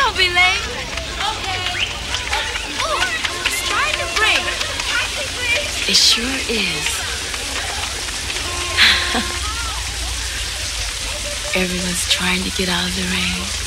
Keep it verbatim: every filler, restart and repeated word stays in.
Don't be late. Okay. Oh, it's trying to break. It sure is. Everyone's trying to get out of the rain.